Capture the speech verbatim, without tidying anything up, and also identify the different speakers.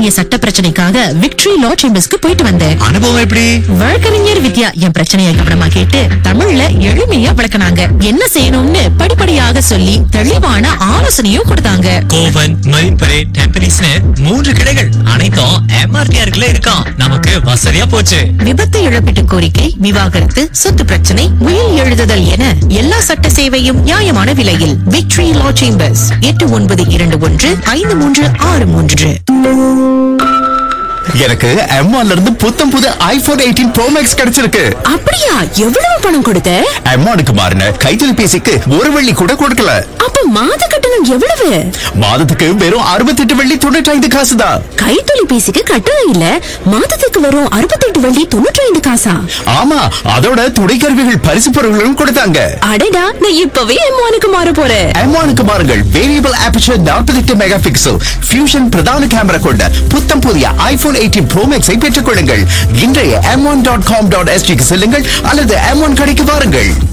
Speaker 1: பெரிய சட்ட பிரச்சனைக்காக விக்டரி லா சேம்பர்ஸ்க்கு போயிட்டு வந்தேன்.
Speaker 2: அனுபவம் எப்படி?
Speaker 1: வழக்கறிஞர் வித்யா என் பிரச்சனையை கவனமா கேட்டு தமிழ்ல எளிமையா விளக்குனாங்க. என்ன செய்யணும்னு படிப்படியாக சொல்லி தெளிவான ஆலோசனையும் கொடுத்தாங்க.
Speaker 2: கோவன், மரீன் பரேட், டெம்பனிஸ்னு மூன்று கிளைகள் அனைத்தும் எம்ஆர்டிஆர்ல இருக்கான். நமக்கு வசதியா போச்சு.
Speaker 1: விபத்து இழப்பீட்டு கோரிக்கை, விவாகரத்து, சொத்து பிரச்சனை, உயில் எழுதுதல் என எல்லா சட்ட சேவையும் நியாயமான விலையில். விக்டரி லா சேம்பர்ஸ் எட்டு ஒன்பது இரண்டு ஒன்று ஐந்து மூன்று ஆறு மூன்று.
Speaker 3: எனக்கு எம் ஒன்ல இருந்து புத்தம் புது ஐபோன் எயிட்டீன் ப்ரோ மேக்ஸ் கிடைச்சிருக்கு.
Speaker 1: அப்படியா? எவ்வளவு பணம் கொடுத்த?
Speaker 3: எம் ஒன்னுக்கு மாறின கைத்தொலைபேசிக்கு ஒரு வெள்ளி கூட கொடுக்கல.
Speaker 1: அப்ப மாத கட்டணம் எவ்வளவு?
Speaker 3: மாதத்துக்கு வெறும் அறுபத்தி எட்டு வெள்ளி தொண்ணூற்றி ஐந்து காசு தான்.
Speaker 1: கைத்தொலைபேசிக்கு கட்டணம் இல்ல, மாதத்துக்கு வரும் அறுபத்தி எட்டு வெள்ளி தொண்ணூற்றி ஐந்து காசா?
Speaker 3: ஆமா, அதோட துணை கருவிகள் பரிசு பொருட்களும் கொடுத்தாங்க.
Speaker 1: அடடா, நான் இப்பவே எம் ஒன்னுக்கு மாற போறேன்.
Speaker 3: எம் ஒன்னுக்கு மாறுங்கள். வேரியபிள் ஆபர்ச்சர் நாற்பத்தி எட்டு மெகா பிக்சல் ஃபியூஷன் பிரதான கேமரா கொண்ட புத்தம் புதிய ஐபோன் எயிட்டீன் ப்ரோ மேக்ஸை பெற்றுக் கொள்ளுங்கள். இன்றைய M one dot com dot எஸ்டிக்கு செல்லுங்கள் அல்லது எம் ஒன் கடைக்கு வாருங்கள்.